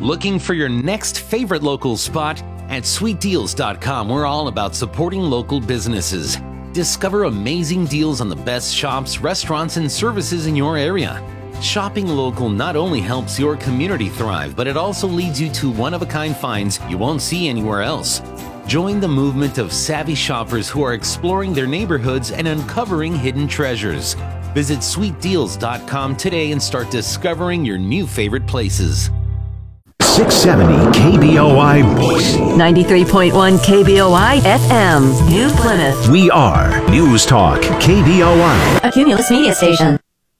Looking for your next favorite local spot? At sweetdeals.com, we're all about supporting local businesses. Discover amazing deals on the best shops, restaurants, and services in your area. Shopping local not only helps your community thrive, but it also leads you to one-of-a-kind finds you won't see anywhere else. Join the movement of savvy shoppers who are exploring their neighborhoods and uncovering hidden treasures. Visit sweetdeals.com today and start discovering your new favorite places. 670 KBOI Boise. 93.1 KBOI FM, New Plymouth. We are News Talk KBOI. A Cumulus media station.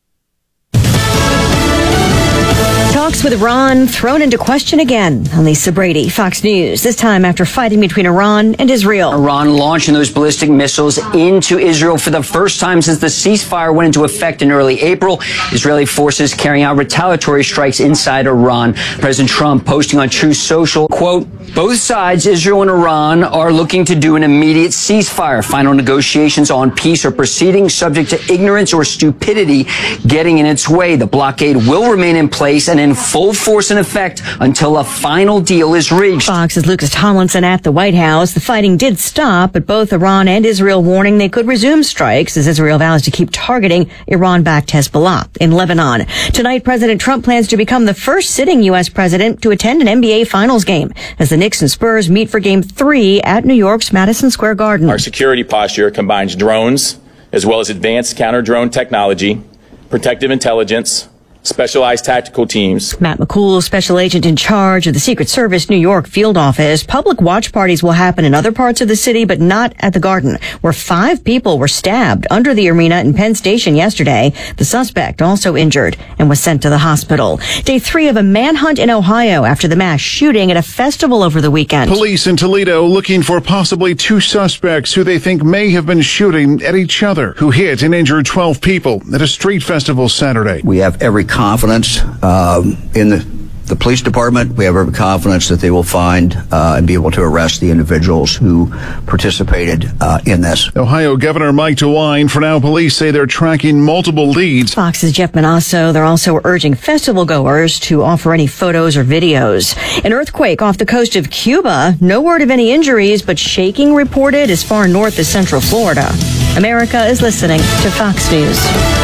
Talks with Iran thrown into question again. I'm Lisa Brady, Fox News. This time after fighting between Iran and Israel. Iran launching those ballistic missiles into Israel for the first time since the ceasefire went into effect in early April. Israeli forces carrying out retaliatory strikes inside Iran. President Trump posting on Truth Social, quote, both sides, Israel and Iran, are looking to do an immediate ceasefire. Final negotiations on peace are proceeding, subject to ignorance or stupidity getting in its way. The blockade will remain in place and in full force and effect until a final deal is reached. Fox's Lucas Tomlinson at the White House. The fighting did stop, but both Iran and Israel warning they could resume strikes as Israel vows to keep targeting Iran-backed Hezbollah in Lebanon. Tonight, President Trump plans to become the first sitting U.S. president to attend an NBA Finals game as the Knicks and Spurs meet for Game 3 at New York's Madison Square Garden. Our security posture combines drones as well as advanced counter-drone technology, protective intelligence, specialized tactical teams. Matt McCool, special agent in charge of the Secret Service New York field office. Public watch parties will happen in other parts of the city, but not at the Garden, where 5 people were stabbed under the arena in Penn Station yesterday. The suspect also injured and was sent to the hospital. Day 3 of a manhunt in Ohio after the mass shooting at a festival over the weekend. Police in Toledo looking for possibly 2 suspects who they think may have been shooting at each other, who hit and injured 12 people at a street festival Saturday. We have every confidence in the police department. We have every confidence that they will find and be able to arrest the individuals who participated in this. Ohio Governor Mike DeWine. For now, police say they're tracking multiple leads. Fox's Jeff Manasso. They're also urging festival goers to offer any photos or videos. An earthquake off the coast of Cuba. No word of any injuries, but shaking reported as far north as Central Florida. America is listening to Fox News.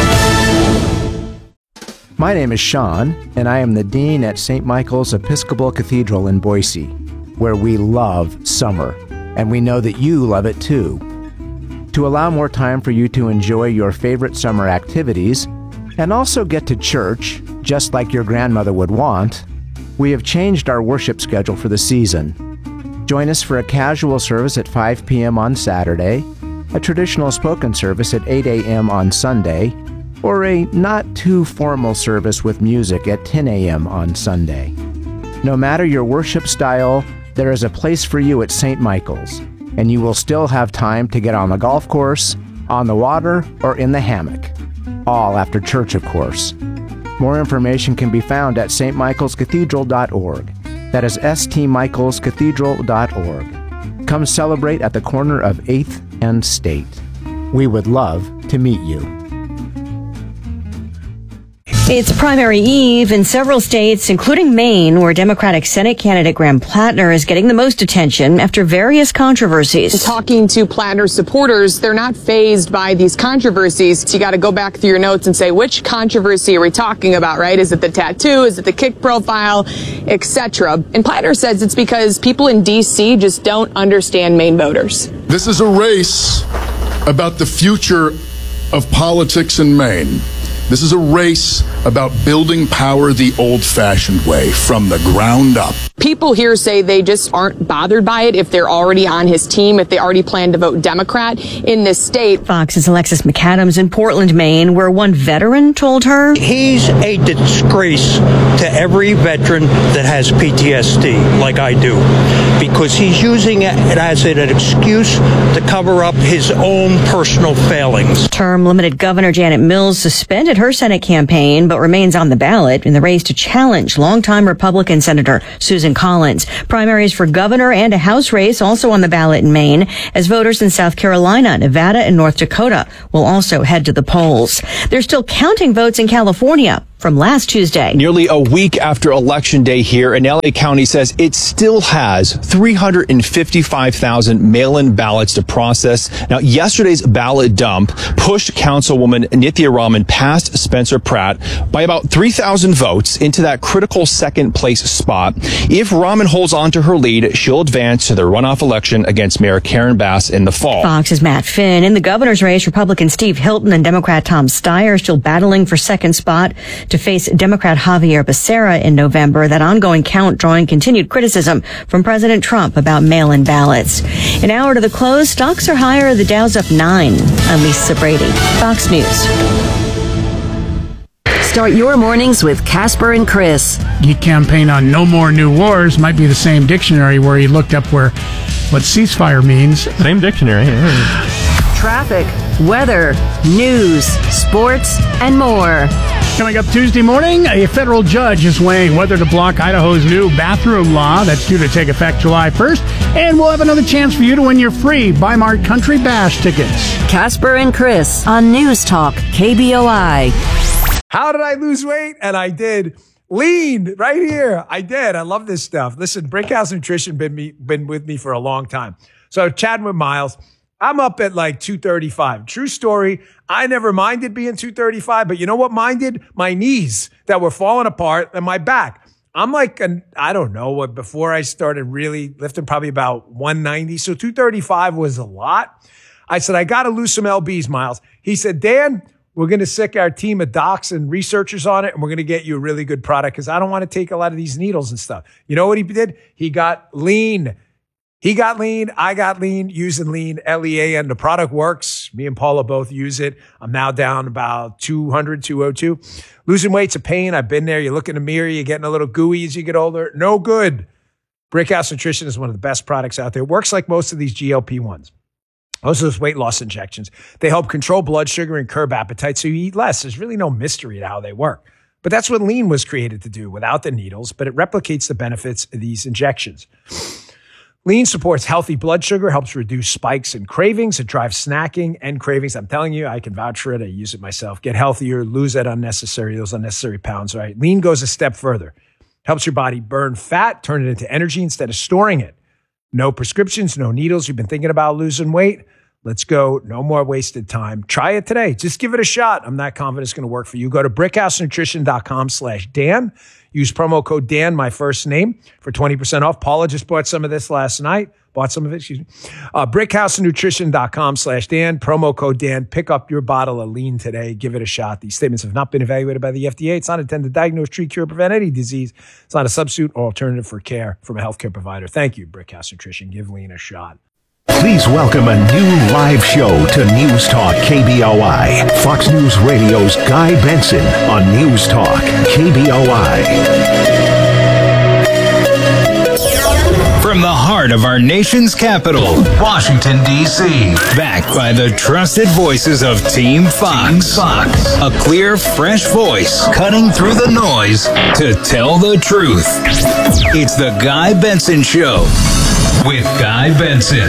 My name is Sean, and I am the Dean at St. Michael's Episcopal Cathedral in Boise, where we love summer, and we know that you love it too. To allow more time for you to enjoy your favorite summer activities, and also get to church, just like your grandmother would want, we have changed our worship schedule for the season. Join us for a casual service at 5 p.m. on Saturday, a traditional spoken service at 8 a.m. on Sunday, or a not-too-formal service with music at 10 a.m. on Sunday. No matter your worship style, there is a place for you at St. Michael's, and you will still have time to get on the golf course, on the water, or in the hammock. All after church, of course. More information can be found at stmichaelscathedral.org. That is stmichaelscathedral.org. Come celebrate at the corner of 8th and State. We would love to meet you. It's primary eve in several states, including Maine, where Democratic Senate candidate Graham Plattner is getting the most attention after various controversies. Talking to Plattner's supporters, they're not fazed by these controversies. So you got to go back through your notes and say, which controversy are we talking about, right? Is it the tattoo? Is it the kick profile, etc.? And Plattner says it's because people in D.C. just don't understand Maine voters. This is a race about the future of politics in Maine. This is a race about building power the old-fashioned way, from the ground up. People here say they just aren't bothered by it if they're already on his team, if they already plan to vote Democrat in this state. Fox's Alexis McAdams in Portland, Maine, where one veteran told her, he's a disgrace to every veteran that has PTSD, like I do, because he's using it as an excuse to cover up his own personal failings. Term-limited Governor Janet Mills suspended her Senate campaign, but remains on the ballot in the race to challenge longtime Republican Senator Susan Collins. Primaries for governor and a House race also on the ballot in Maine, as voters in South Carolina, Nevada, and North Dakota will also head to the polls. They're still counting votes in California. from last Tuesday. Nearly a week after Election Day here, and LA County says it still has 355,000 mail-in ballots to process. Now, yesterday's ballot dump pushed Councilwoman Nithya Raman past Spencer Pratt by about 3,000 votes into that critical second place spot. If Raman holds on to her lead, she'll advance to the runoff election against Mayor Karen Bass in the fall. Fox's Matt Finn. In the governor's race, Republican Steve Hilton and Democrat Tom Steyer still battling for second spot to face Democrat Javier Becerra in November. That ongoing count drawing continued criticism from President Trump about mail-in ballots. An hour to the close, stocks are higher. The Dow's up 9. I'm Lisa Brady, Fox News. Start your mornings with Casper and Chris. He campaigned on No More New Wars. Might be the same dictionary where he looked up what ceasefire means. Same dictionary. Traffic, weather, news, sports, and more. Coming up Tuesday morning, a federal judge is weighing whether to block Idaho's new bathroom law that's due to take effect July 1st. And we'll have another chance for you to win your free Bi-Mart Country Bash tickets. Casper and Chris on News Talk KBOI. How did I lose weight? And I did. Lean right here. I did. I love this stuff. Listen, Brickhouse Nutrition been with me for a long time. So chatting with Miles, I'm up at like 235. True story. I never minded being 235, but you know what minded? My knees that were falling apart and my back. I'm like, I don't know what, before I started really lifting, probably about 190. So 235 was a lot. I said, I got to lose some lbs, Miles. He said, Dan, we're going to sick our team of docs and researchers on it, and we're going to get you a really good product because I don't want to take a lot of these needles and stuff. You know what he did? He got lean. He got lean. I got lean using lean, L-E-A-N. The product works. Me and Paula both use it. I'm now down about 200, 202. Losing weight's a pain. I've been there. You look in the mirror. You're getting a little gooey as you get older. No good. Brickhouse Nutrition is one of the best products out there. It works like most of these GLP-1s. Most of those weight loss injections. They help control blood sugar and curb appetite so you eat less. There's really no mystery to how they work. But that's what lean was created to do without the needles, but it replicates the benefits of these injections. Lean supports healthy blood sugar, helps reduce spikes and cravings. It drives snacking and cravings. I'm telling you, I can vouch for it. I use it myself. Get healthier, lose those unnecessary pounds, right? Lean goes a step further. Helps your body burn fat, turn it into energy instead of storing it. No prescriptions, no needles. You've been thinking about losing weight? Let's go. No more wasted time. Try it today. Just give it a shot. I'm not confident it's going to work for you. Go to brickhousenutrition.com/Dan. Use promo code Dan, my first name, for 20% off. Paula just bought some of this last night. Brickhousenutrition.com/Dan. Promo code Dan. Pick up your bottle of lean today. Give it a shot. These statements have not been evaluated by the FDA. It's not intended to diagnose, treat, cure, prevent any disease. It's not a substitute or alternative for care from a healthcare provider. Thank you, Brickhouse Nutrition. Give lean a shot. Please welcome a new live show to News Talk KBOI. Fox News Radio's Guy Benson on News Talk KBOI. From the heart of our nation's capital, Washington, D.C. Backed by the trusted voices of Team Fox. A clear, fresh voice cutting through the noise to tell the truth. It's the Guy Benson Show with Guy Benson.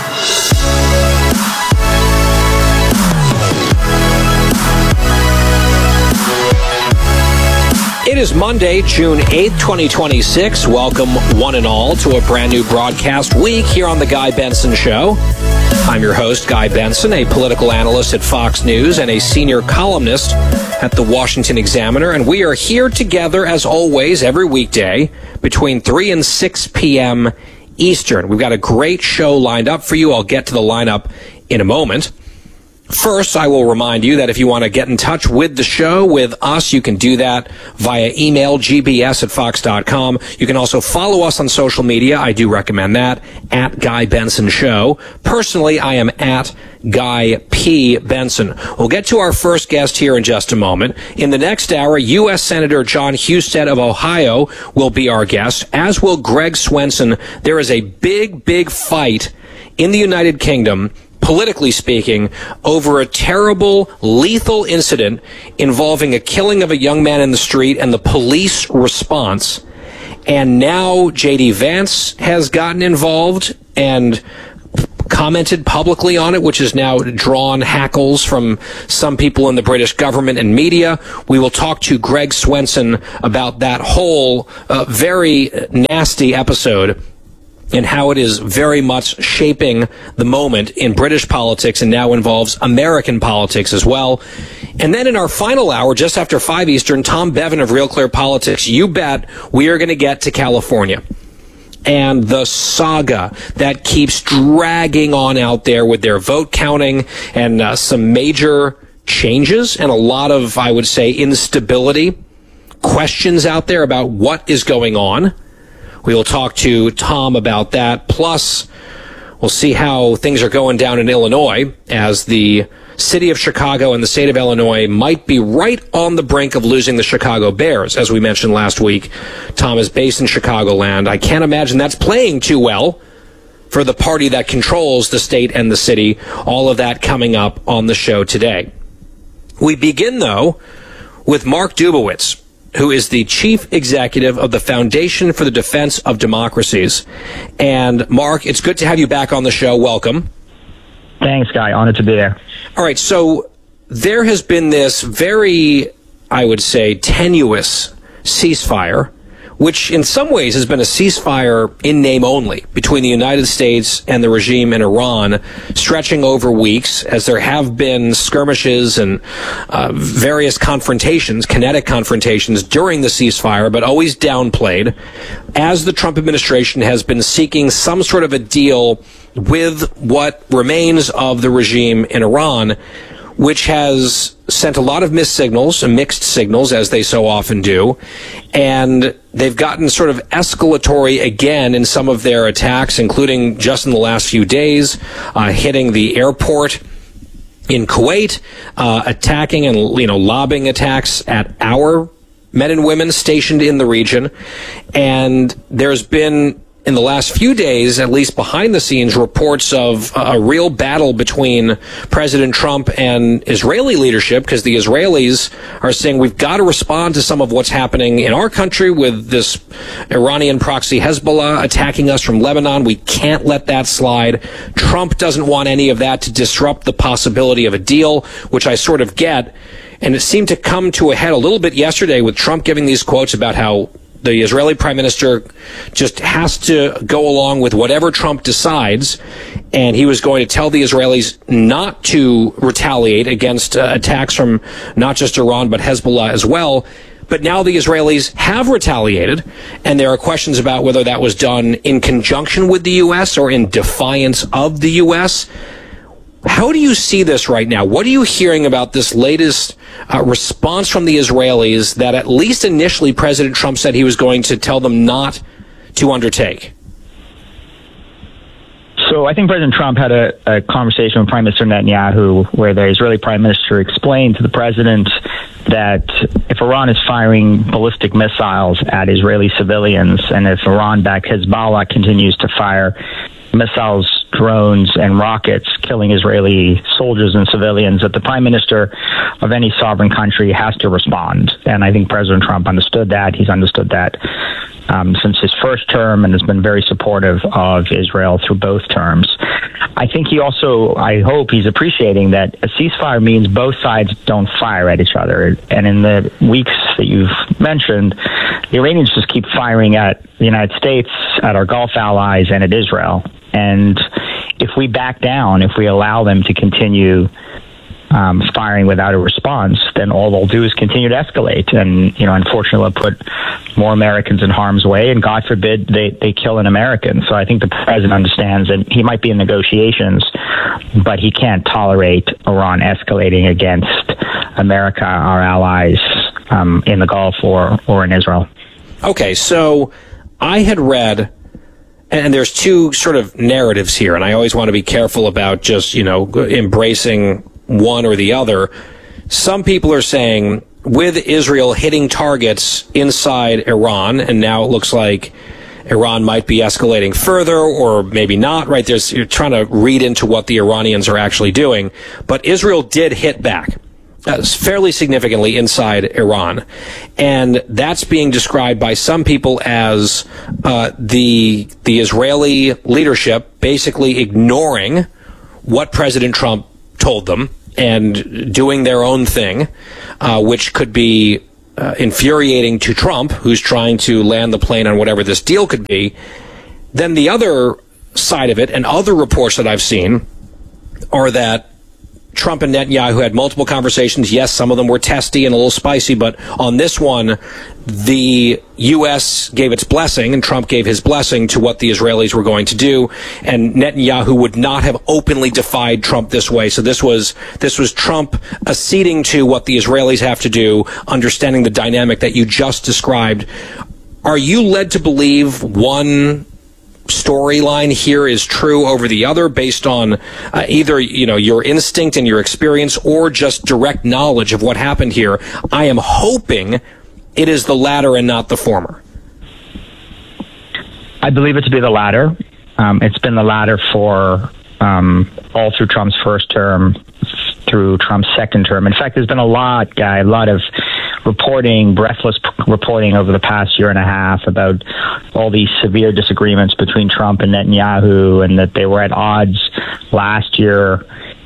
It is Monday, June 8th, 2026. Welcome, one and all, to a brand new broadcast week here on The Guy Benson Show. I'm your host, Guy Benson, a political analyst at Fox News and a senior columnist at the Washington Examiner. And we are here together, as always, every weekday between 3 and 6 p.m. Eastern. We've got a great show lined up for you. I'll get to the lineup in a moment. First, I will remind you that if you want to get in touch with the show, with us, you can do that via email, gbs@fox.com. You can also follow us on social media. I do recommend that, at Guy Benson Show. Personally, I am at Guy P. Benson. We'll get to our first guest here in just a moment. In the next hour, U.S. Senator John Husted of Ohio will be our guest, as will Greg Swenson. There is a big fight in the United Kingdom, politically speaking, over a terrible, lethal incident involving a killing of a young man in the street and the police response. And now J.D. Vance has gotten involved, and commented publicly on it, which has now drawn hackles from some people in the British government and media. We will talk to Greg Swenson about that whole very nasty episode and how it is very much shaping the moment in British politics and now involves American politics as well. And then in our final hour, just after 5 Eastern, Tom Bevan of Real Clear Politics, you bet we are going to get to California and the saga that keeps dragging on out there with their vote counting and some major changes and a lot of, I would say, instability, questions out there about what is going on. We will talk to Tom about that. Plus, we'll see how things are going down in Illinois as the city of Chicago and the state of Illinois might be right on the brink of losing the Chicago Bears. As we mentioned last week, Tom is based in Chicagoland. I can't imagine that's playing too well for the party that controls the state and the city. All of that coming up on the show today. We begin, though, with Mark Dubowitz, who is the chief executive of the Foundation for the Defense of Democracies. And Mark, it's good to have you back on the show. Welcome. Thanks, Guy. Honored to be there. All right. So there has been this very, I would say, tenuous ceasefire, which in some ways has been a ceasefire in name only between the United States and the regime in Iran, stretching over weeks as there have been skirmishes and various confrontations, kinetic confrontations during the ceasefire, but always downplayed, as the Trump administration has been seeking some sort of a deal with what remains of the regime in Iran, which has sent a lot of mixed signals, as they so often do. And they've gotten sort of escalatory again in some of their attacks, including just in the last few days, hitting the airport in Kuwait, attacking and, lobbing attacks at our men and women stationed in the region. And there's been, in the last few days, at least behind the scenes, reports of a real battle between President Trump and Israeli leadership, because the Israelis are saying we've got to respond to some of what's happening in our country with this Iranian proxy Hezbollah attacking us from Lebanon. We can't let that slide. Trump doesn't want any of that to disrupt the possibility of a deal, which I sort of get. And it seemed to come to a head a little bit yesterday with Trump giving these quotes about how the Israeli prime minister just has to go along with whatever Trump decides, and he was going to tell the Israelis not to retaliate against attacks from not just Iran but Hezbollah as well. But now the Israelis have retaliated, and there are questions about whether that was done in conjunction with the U.S. or in defiance of the U.S. How do you see this right now? What are you hearing about this latest response from the Israelis that at least initially President Trump said he was going to tell them not to undertake? So I think President Trump had a conversation with Prime Minister Netanyahu where the Israeli Prime Minister explained to the president that if Iran is firing ballistic missiles at Israeli civilians and if Iran-backed Hezbollah continues to fire missiles, drones, and rockets killing Israeli soldiers and civilians, that the prime minister of any sovereign country has to respond. And I think President Trump understood that. He's understood that since his first term and has been very supportive of Israel through both terms. I think he also, I hope he's appreciating that a ceasefire means both sides don't fire at each other. And in the weeks that you've mentioned, the Iranians just keep firing at the United States, at our Gulf allies, and at Israel. And if we back down, if we allow them to continue firing without a response, then all they'll do is continue to escalate. And, unfortunately, they'll put more Americans in harm's way, and God forbid they kill an American. So I think the president understands that he might be in negotiations, but he can't tolerate Iran escalating against America, our allies in the Gulf or in Israel. Okay, so I had read, and there's two sort of narratives here, and I always want to be careful about just, embracing one or the other. Some people are saying with Israel hitting targets inside Iran, and now it looks like Iran might be escalating further or maybe not, right? You're trying to read into what the Iranians are actually doing. But Israel did hit back. fairly significantly inside Iran. And that's being described by some people as the Israeli leadership basically ignoring what President Trump told them and doing their own thing, which could be infuriating to Trump, who's trying to land the plane on whatever this deal could be. Then the other side of it, and other reports that I've seen, are that Trump and Netanyahu had multiple conversations. Yes, some of them were testy and a little spicy, but on this one, the U.S. gave its blessing, and Trump gave his blessing to what the Israelis were going to do, and Netanyahu would not have openly defied Trump this way. So this was Trump acceding to what the Israelis have to do, understanding the dynamic that you just described. Are you led to believe one storyline here is true over the other based on either your instinct and your experience or just direct knowledge of what happened here? I am hoping it is the latter and not the former. I believe it to be the latter. It's been the latter for all through Trump's first term, through Trump's second term. In fact, there's been a lot of reporting, breathless reporting over the past year and a half about all these severe disagreements between Trump and Netanyahu, and that they were at odds last year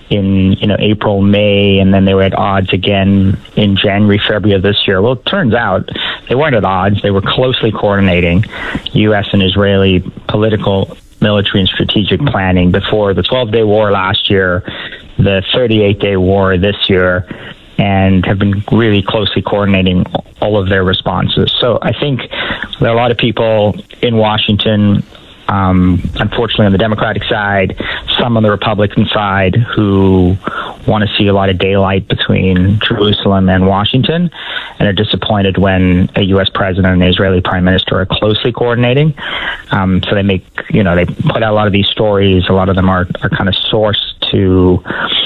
in April, May, and then they were at odds again in January, February of this year. Well, it turns out they weren't at odds. They were closely coordinating U.S. and Israeli political, military, and strategic planning before the 12-day war last year, the 38-day war this year, and have been really closely coordinating all of their responses. So I think there are a lot of people in Washington, unfortunately on the Democratic side, some on the Republican side, who want to see a lot of daylight between Jerusalem and Washington, and are disappointed when a U.S. president and an Israeli prime minister are closely coordinating. So they they put out a lot of these stories. A lot of them are kind of sourced to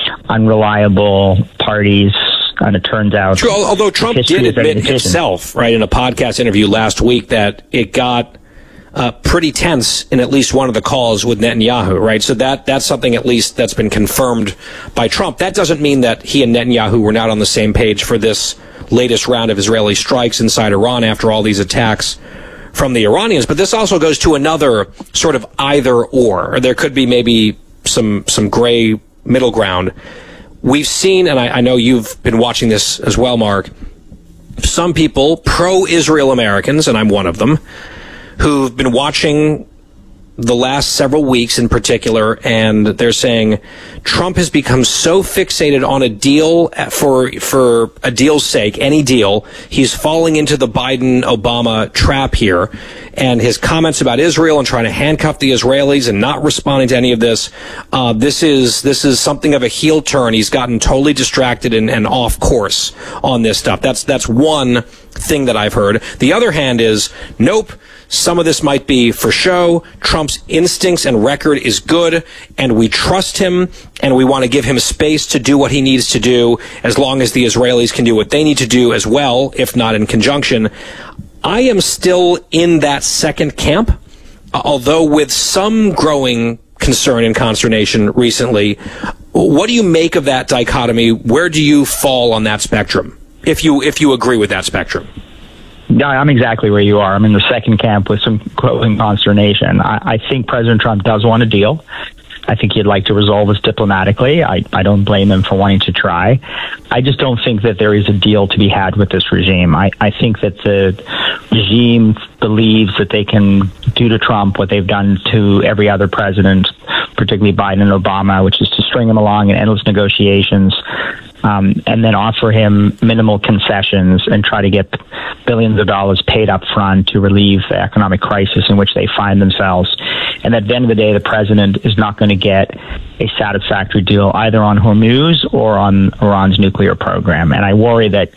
unreliable parties. And it turns out, true, although Trump did admit himself, right, in a podcast interview last week, that it got pretty tense in at least one of the calls with Netanyahu, right? So that's something at least that's been confirmed by Trump. That doesn't mean that he and Netanyahu were not on the same page for this latest round of Israeli strikes inside Iran after all these attacks from the Iranians. But this also goes to another sort of either or there could be maybe some gray middle ground. We've seen, and I know you've been watching this as well, Mark, some people, pro-Israel Americans, and I'm one of them, who've been watching the last several weeks in particular, and they're saying Trump has become so fixated on a deal for a deal's sake, any deal. He's falling into the Biden-Obama trap here, and his comments about Israel and trying to handcuff the Israelis and not responding to any of this. This is something of a heel turn. He's gotten totally distracted and off course on this stuff. That's one thing that I've heard. The other hand is, nope, some of this might be for show. Trump's instincts and record is good, and we trust him, and we want to give him space to do what he needs to do, as long as the Israelis can do what they need to do as well, if not in conjunction. I am still in that second camp, although with some growing concern and consternation recently. What do you make of that dichotomy? Where do you fall on that spectrum, if you agree with that spectrum? Yeah, I'm exactly where you are. I'm in the second camp with some growing consternation. I think President Trump does want a deal. I think he'd like to resolve this diplomatically. I don't blame him for wanting to try. I just don't think that there is a deal to be had with this regime. I think that the regime believes that they can do to Trump what they've done to every other president, particularly Biden and Obama, which is to string him along in endless negotiations, and then offer him minimal concessions and try to get billions of dollars paid up front to relieve the economic crisis in which they find themselves. And at the end of the day, the president is not going to get a satisfactory deal either on Hormuz or on Iran's nuclear program. And I worry that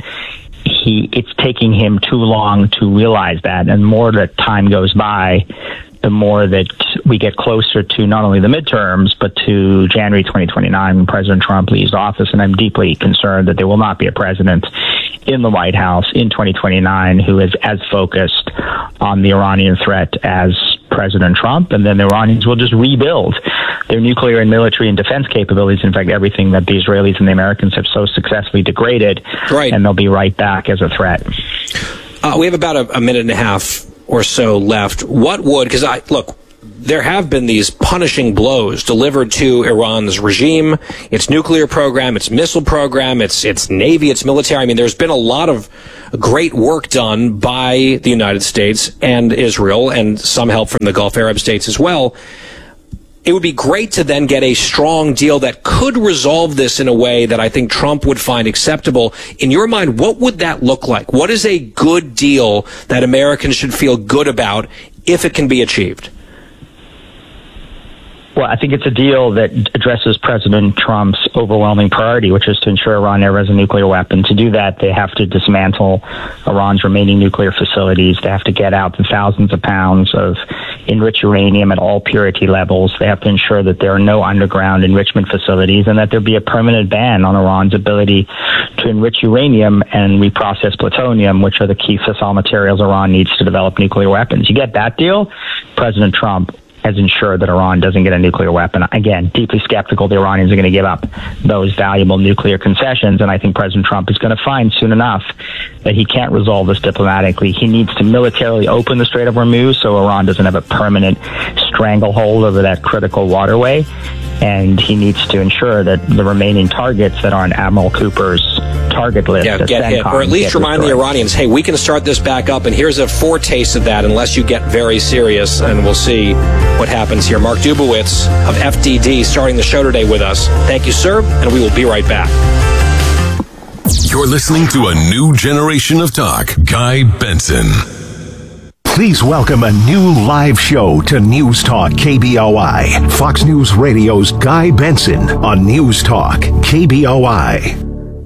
it's taking him too long to realize that. And the more that time goes by, the more that we get closer to not only the midterms, but to January 2029 when President Trump leaves office. And I'm deeply concerned that there will not be a president in the White House in 2029 who is as focused on the Iranian threat as President Trump, and then the Iranians will just rebuild their nuclear and military and defense capabilities. In fact, everything that the Israelis and the Americans have so successfully degraded, and they'll be right back as a threat. We have about a minute and a half or so left. What would, because there have been these punishing blows delivered to Iran's regime, its nuclear program, its missile program, its navy, its military. I mean, there's been a lot of great work done by the United States and Israel, and some help from the Gulf Arab states as well. It would be great to then get a strong deal that could resolve this in a way that I think Trump would find acceptable. In your mind, what would that look like? What is a good deal that Americans should feel good about if it can be achieved? Well, I think it's a deal that addresses President Trump's overwhelming priority, which is to ensure Iran never has a nuclear weapon. To do that, they have to dismantle Iran's remaining nuclear facilities. They have to get out the thousands of pounds of enriched uranium at all purity levels. They have to ensure that there are no underground enrichment facilities and that there be a permanent ban on Iran's ability to enrich uranium and reprocess plutonium, which are the key fissile materials Iran needs to develop nuclear weapons. You get that deal, President Trump has ensured that Iran doesn't get a nuclear weapon. Again, deeply skeptical the Iranians are going to give up those valuable nuclear concessions, and I think President Trump is going to find soon enough that he can't resolve this diplomatically. He needs to militarily open the Strait of Hormuz so Iran doesn't have a permanent stranglehold over that critical waterway, and he needs to ensure that the remaining targets that are on Admiral Cooper's target list get hit, or at least remind the Iranians, hey, we can start this back up, and here's a foretaste of that unless you get very serious, and we'll see what happens here. Mark Dubowitz of FDD starting the show today with us. Thank you, sir, and we will be right back. You're listening to a new generation of talk. Guy Benson. Please welcome a new live show to News Talk KBOI. Fox News Radio's Guy Benson on News Talk KBOI.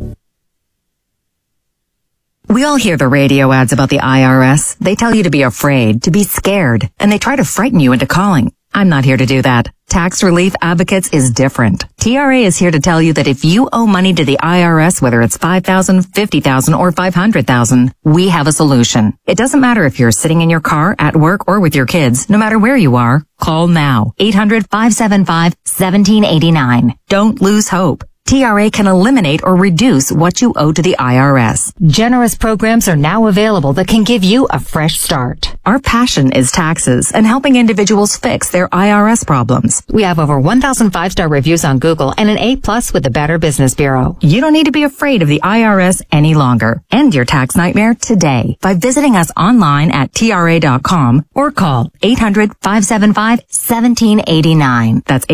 We all hear the radio ads about the IRS. They tell you to be afraid, to be scared, and they try to frighten you into calling. I'm not here to do that. Tax Relief Advocates is different. TRA is here to tell you that if you owe money to the IRS, whether it's $5,000, $50,000, or $500,000, we have a solution. It doesn't matter if you're sitting in your car, at work, or with your kids. No matter where you are, call now. 800-575-1789. Don't lose hope. TRA can eliminate or reduce what you owe to the IRS. Generous programs are now available that can give you a fresh start. Our passion is taxes and helping individuals fix their IRS problems. We have over 1,000 5-star reviews on Google and an A+ with the Better Business Bureau. You don't need to be afraid of the IRS any longer. End your tax nightmare today by visiting us online at TRA.com or call 800-575-1789. That's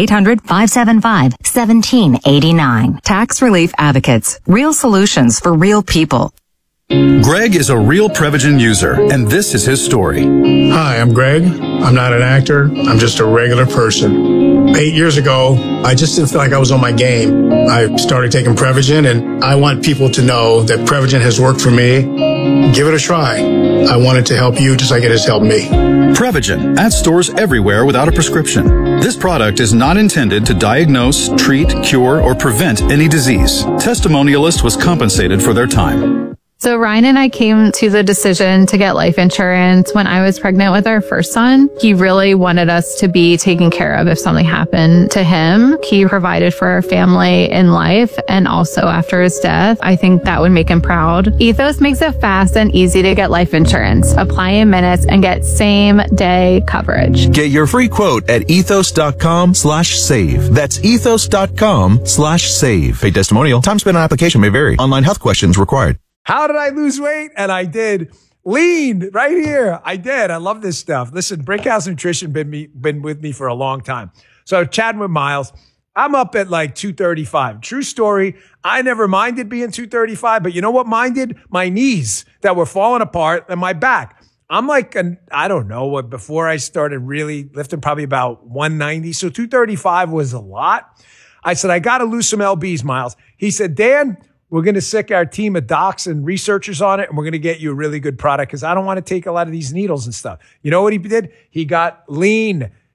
800-575-1789. Tax Relief Advocates. Real solutions for real people. Greg is a real Prevagen user, and this is his story. Hi, I'm Greg. I'm not an actor. I'm just a regular person. 8 years ago, I just didn't feel like I was on my game. I started taking Prevagen, and I want people to know that Prevagen has worked for me. Give it a try. I want it to help you just like it has helped me. Prevagen, at stores everywhere without a prescription. This product is not intended to diagnose, treat, cure, or prevent any disease. Testimonialist was compensated for their time. So Ryan and I came to the decision to get life insurance when I was pregnant with our first son. He really wanted us to be taken care of if something happened to him. He provided for our family in life and also after his death. I think that would make him proud. Ethos makes it fast and easy to get life insurance. Apply in minutes and get same day coverage. Get your free quote at ethos.com/save. That's ethos.com/save. Paid testimonial. Time spent on application may vary. Online health questions required. How did I lose weight? And I did. Lean right here. I did. I love this stuff. Listen, Brickhouse Nutrition been with me for a long time. So chatting with Miles, I'm up at like 235. True story. I never minded being 235, but you know what minded? My knees that were falling apart and my back. I'm like, I don't know what, before I started really lifting, probably about 190. So 235 was a lot. I said, I got to lose some lbs, Miles. He said, Dan, we're going to sick our team of docs and researchers on it, and we're going to get you a really good product because I don't want to take a lot of these needles and stuff. You know what he did? He got Lean.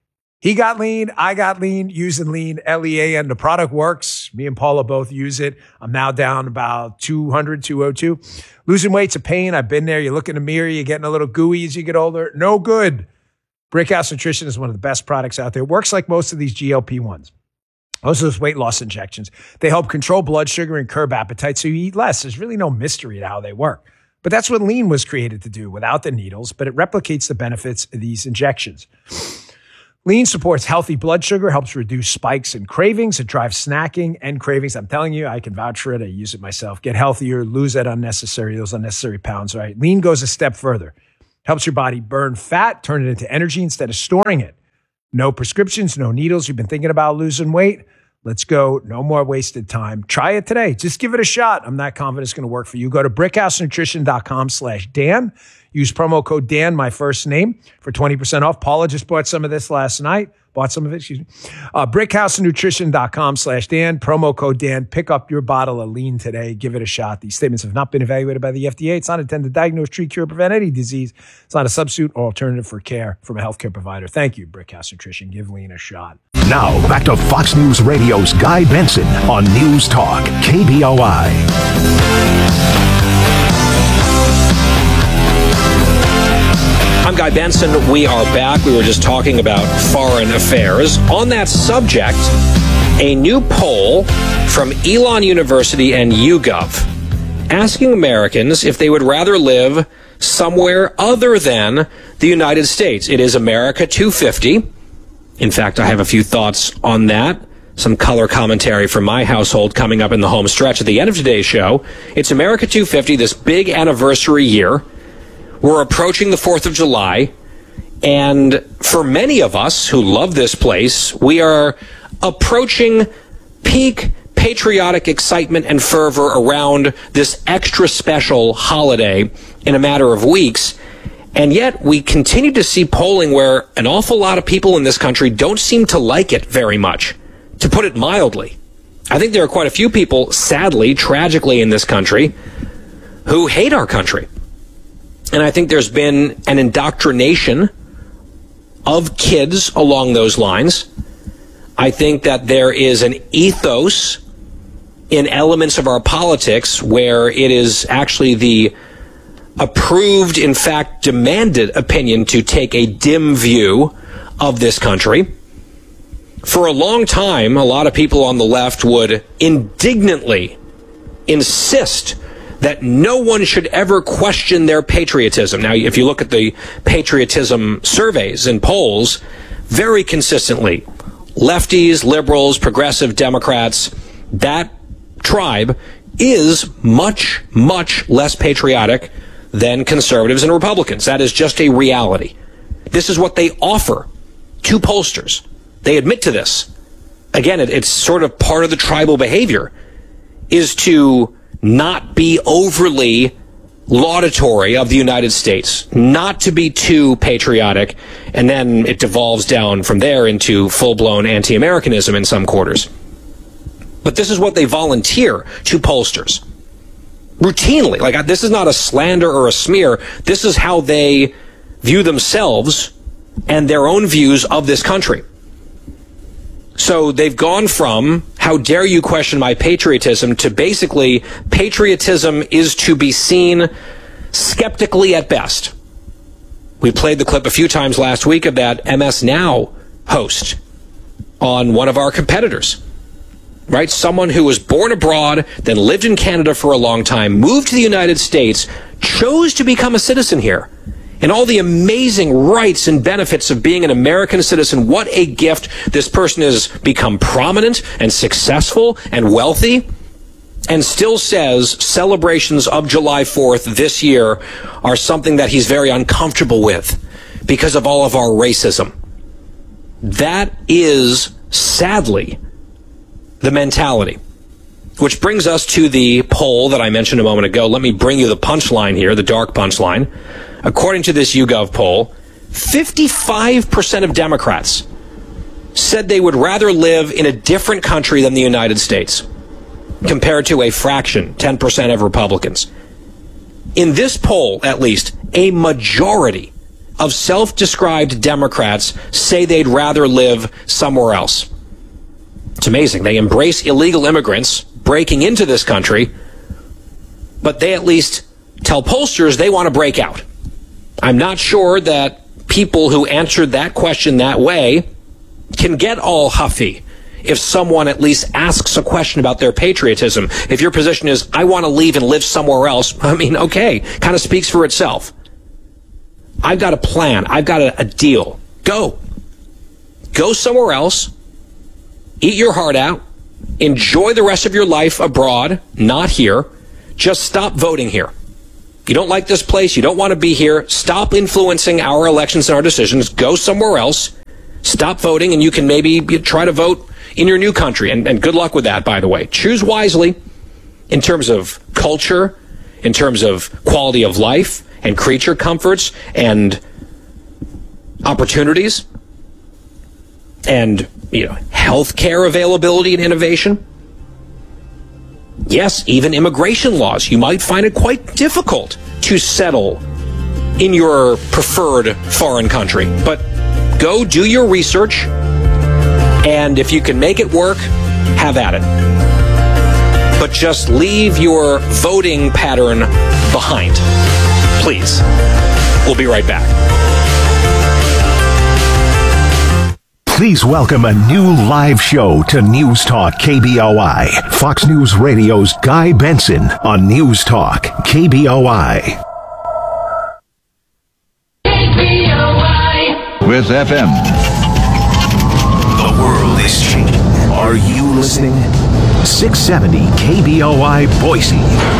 He got lean. I got lean using Lean, L-E-A-N. The product works. Me and Paula both use it. I'm now down about 200, 202. Losing weight's a pain. I've been there. You look in the mirror, you're getting a little gooey as you get older. No good. Brickhouse Nutrition is one of the best products out there. It works like most of these GLP-1s. Most of those weight loss injections. They help control blood sugar and curb appetite so you eat less. There's really no mystery to how they work. But that's what Lean was created to do without the needles, but it replicates the benefits of these injections. Lean supports healthy blood sugar, helps reduce spikes and cravings. It drives snacking and cravings. I'm telling you, I can vouch for it. I use it myself. Get healthier, lose those unnecessary pounds, right? Lean goes a step further. Helps your body burn fat, turn it into energy instead of storing it. No prescriptions, no needles. You've been thinking about losing weight? Let's go. No more wasted time. Try it today. Just give it a shot. I'm not confident it's going to work for you. Go to brickhousenutrition.com/Dan. Use promo code Dan, my first name, for 20% off. Paula just bought some of this last night. Brickhousenutrition.com/Dan. Promo code Dan. Pick up your bottle of Lean today. Give it a shot. These statements have not been evaluated by the FDA. It's not intended to diagnose, treat, cure, prevent any disease. It's not a substitute or alternative for care from a healthcare provider. Thank you, Brickhouse Nutrition. Give Lean a shot. Now, back to Fox News Radio's Guy Benson on News Talk, KBOI. I'm Guy Benson. We are back. We were just talking about foreign affairs. On that subject, a new poll from Elon University and YouGov asking Americans if they would rather live somewhere other than the United States. It is America 250. In fact, I have a few thoughts on that. Some color commentary from my household coming up in the home stretch at the end of today's show. It's America 250, this big anniversary year. We're approaching the 4th of July, and for many of us who love this place, we are approaching peak patriotic excitement and fervor around this extra special holiday in a matter of weeks. And yet we continue to see polling where an awful lot of people in this country don't seem to like it very much, to put it mildly. I think there are quite a few people, sadly, tragically in this country, who hate our country. And I think there's been an indoctrination of kids along those lines. I think that there is an ethos in elements of our politics where it is actually the approved, in fact, demanded opinion to take a dim view of this country. For a long time, a lot of people on the left would indignantly insist that no one should ever question their patriotism. Now, if you look at the patriotism surveys and polls, very consistently, lefties, liberals, progressive Democrats, that tribe is much, much less patriotic than conservatives and Republicans. That is just a reality. This is what they offer to pollsters. They admit to this. Again, it's sort of part of the tribal behavior, is to not be overly laudatory of the United States, not to be too patriotic, and then it devolves down from there into full-blown anti-Americanism in some quarters. But this is what they volunteer to pollsters. Routinely. Like, this is not a slander or a smear. This is how they view themselves and their own views of this country. So they've gone from, how dare you question my patriotism, to basically, patriotism is to be seen skeptically at best. We played the clip a few times last week of that MS Now host on one of our competitors. Right? Someone who was born abroad, then lived in Canada for a long time, moved to the United States, chose to become a citizen here. And all the amazing rights and benefits of being an American citizen. What a gift. This person has become prominent and successful and wealthy, and still says celebrations of July 4th this year are something that he's very uncomfortable with because of all of our racism. That is, sadly, the mentality. Which brings us to the poll that I mentioned a moment ago. Let me bring you the punchline here, the dark punchline. According to this YouGov poll, 55% of Democrats said they would rather live in a different country than the United States, compared to a fraction, 10% of Republicans. In this poll, at least, a majority of self-described Democrats say they'd rather live somewhere else. It's amazing. They embrace illegal immigrants breaking into this country, but they at least tell pollsters they want to break out. I'm not sure that people who answered that question that way can get all huffy if someone at least asks a question about their patriotism. If your position is, I want to leave and live somewhere else, I mean, okay, kind of speaks for itself. I've got a plan. I've got a deal. Go. Go somewhere else. Eat your heart out. Enjoy the rest of your life abroad, not here. Just stop voting here. You don't like this place. You don't want to be here. Stop influencing our elections and our decisions. Go somewhere else. Stop voting, and you can maybe try to vote in your new country. And good luck with that, by the way. Choose wisely in terms of culture, in terms of quality of life and creature comforts and opportunities and, health care availability and innovation. Yes, even immigration laws. You might find it quite difficult to settle in your preferred foreign country. But go do your research, and if you can make it work, have at it. But just leave your voting pattern behind, please. We'll be right back. Please welcome a new live show to News Talk KBOI. Fox News Radio's Guy Benson on News Talk KBOI. With FM. The world is changing. Are you listening? 670 KBOI Boise.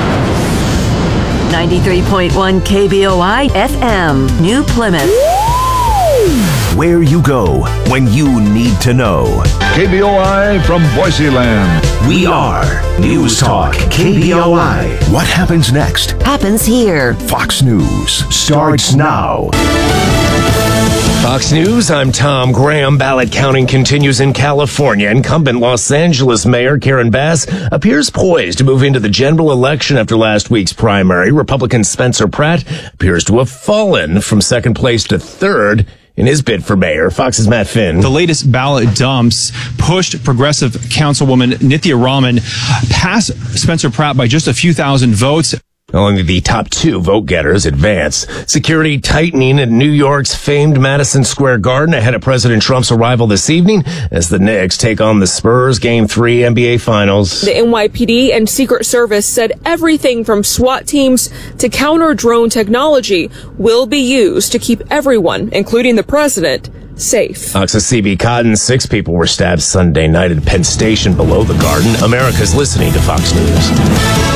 93.1 KBOI FM, New Plymouth. Where you go when you need to know. KBOI from Boise Land. We are News Talk KBOI. What happens next? Happens here. Fox News starts now. Fox News, I'm Tom Graham. Ballot counting continues in California. Incumbent Los Angeles Mayor Karen Bass appears poised to move into the general election after last week's primary. Republican Spencer Pratt appears to have fallen from second place to third in his bid for mayor. Fox's Matt Finn. The latest ballot dumps pushed progressive councilwoman Nithya Raman past Spencer Pratt by just a few thousand votes. Only the top two vote-getters advance. Security tightening at New York's famed Madison Square Garden ahead of President Trump's arrival this evening as the Knicks take on the Spurs Game 3 NBA Finals. The NYPD and Secret Service said everything from SWAT teams to counter-drone technology will be used to keep everyone, including the president, safe. Fox's CB Cotton, 6 people were stabbed Sunday night at Penn Station below the Garden. America's listening to Fox News.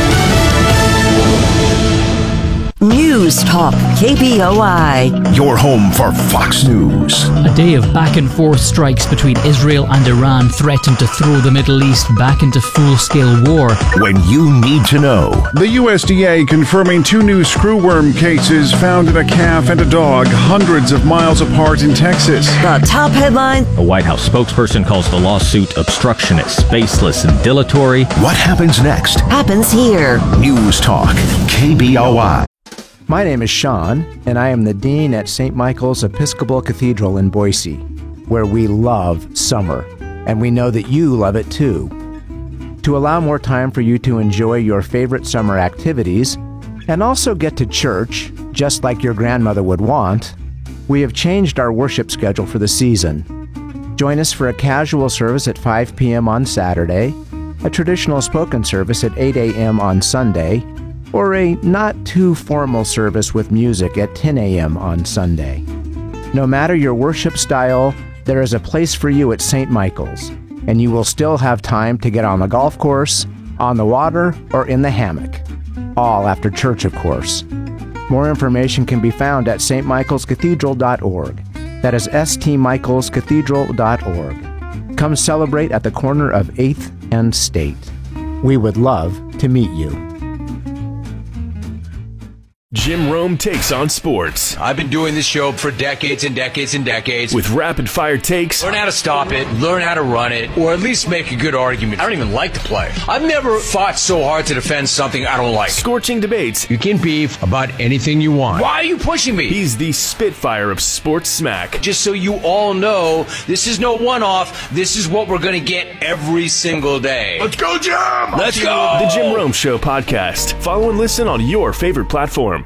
News Talk KBOI. Your home for Fox News. A day of back-and-forth strikes between Israel and Iran threatened to throw the Middle East back into full-scale war. When you need to know. The USDA confirming 2 new screwworm cases found in a calf and a dog hundreds of miles apart in Texas. The top headline. A White House spokesperson calls the lawsuit obstructionist, spaceless, and dilatory. What happens next? Happens here. News Talk KBOI. My name is Sean, and I am the Dean at St. Michael's Episcopal Cathedral in Boise, where we love summer, and we know that you love it too. To allow more time for you to enjoy your favorite summer activities, and also get to church, just like your grandmother would want, we have changed our worship schedule for the season. Join us for a casual service at 5 p.m. on Saturday, a traditional spoken service at 8 a.m. on Sunday, or a not-too-formal service with music at 10 a.m. on Sunday. No matter your worship style, there is a place for you at St. Michael's, and you will still have time to get on the golf course, on the water, or in the hammock. All after church, of course. More information can be found at stmichaelscathedral.org. That is stmichaelscathedral.org. Come celebrate at the corner of 8th and State. We would love to meet you. Jim Rome takes on sports. I've been doing this show for decades and decades and decades. With rapid-fire takes. Learn how to stop it, learn how to run it, or at least make a good argument. I don't even like to play. I've never fought so hard to defend something I don't like. Scorching debates. You can beef about anything you want. Why are you pushing me? He's the Spitfire of sports smack. Just so you all know, this is no one-off. This is what we're going to get every single day. Let's go, Jim! Let's go! The Jim Rome Show podcast. Follow and listen on your favorite platform.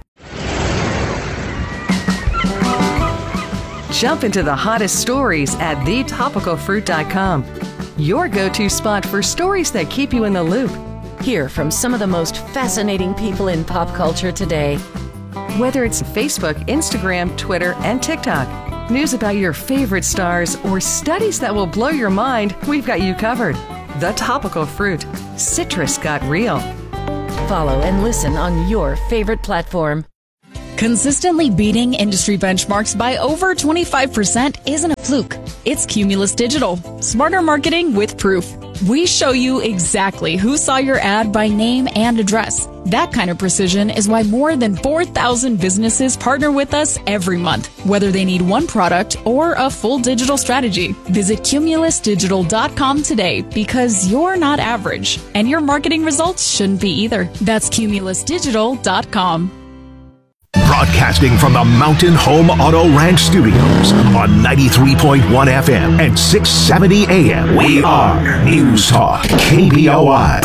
Jump into the hottest stories at thetopicalfruit.com. Your go-to spot for stories that keep you in the loop. Hear from some of the most fascinating people in pop culture today. Whether it's Facebook, Instagram, Twitter, and TikTok, news about your favorite stars, or studies that will blow your mind, we've got you covered. The Topical Fruit. Citrus got real. Follow and listen on your favorite platform. Consistently beating industry benchmarks by over 25% isn't a fluke. It's Cumulus Digital. Smarter marketing with proof. We show you exactly who saw your ad by name and address. That kind of precision is why more than 4,000 businesses partner with us every month, whether they need one product or a full digital strategy. Visit cumulusdigital.com today because you're not average, and your marketing results shouldn't be either. That's cumulusdigital.com. Broadcasting from the Mountain Home Auto Ranch Studios on 93.1 FM and 670 AM. We are News Talk KBOI.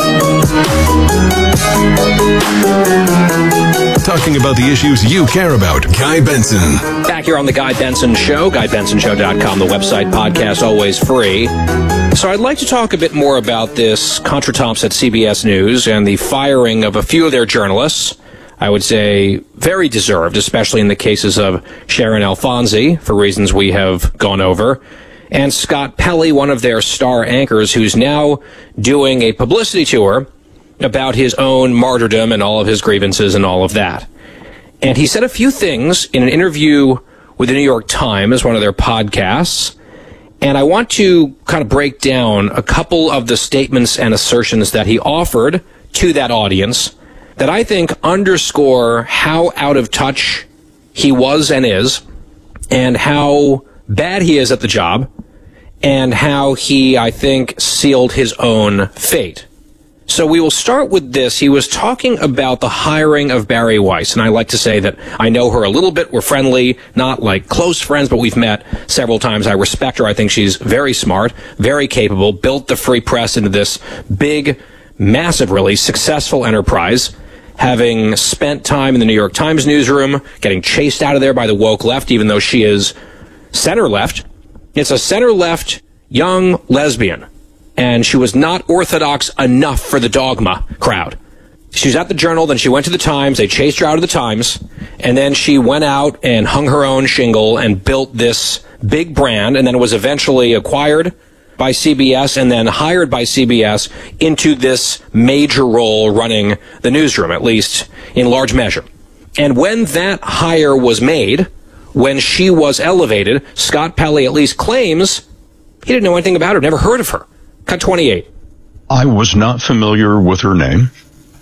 Talking about the issues you care about. Guy Benson. Back here on the Guy Benson Show, GuyBensonShow.com, the website, podcast, always free. So I'd like to talk a bit more about this contretemps at CBS News and the firing of a few of their journalists. I would say very deserved, especially in the cases of Sharon Alfonsi, for reasons we have gone over, and Scott Pelley, one of their star anchors, who's now doing a publicity tour about his own martyrdom and all of his grievances and all of that. And he said a few things in an interview with the New York Times, one of their podcasts, and I want to kind of break down a couple of the statements and assertions that he offered to that audience that I think underscore how out of touch he was and is, and how bad he is at the job, and how he, I think, sealed his own fate. So we will start with this. He was talking about the hiring of Bari Weiss, and I like to say that I know her a little bit. We're friendly, not like close friends, but we've met several times. I respect her. I think she's very smart, very capable, built the Free Press into this big, massive, really successful enterprise, having spent time in the New York Times newsroom, getting chased out of there by the woke left, even though she is center-left. It's a center-left young lesbian, and she was not orthodox enough for the dogma crowd. She was at the Journal, then she went to the Times, they chased her out of the Times, and then she went out and hung her own shingle and built this big brand, and then was eventually acquired by CBS and then hired by CBS into this major role running the newsroom, at least in large measure. And when that hire was made, when she was elevated, Scott Pelley at least claims he didn't know anything about her, never heard of her. Cut 28. I was not familiar with her name,